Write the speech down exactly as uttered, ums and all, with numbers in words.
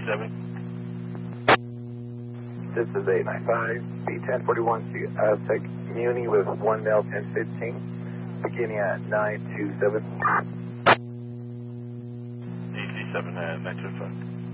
seven. This is eight nine five, B ten forty-one, Aztec Muni with one L ten fifteen, beginning at nine two seven. E C seven, uh, nine two five.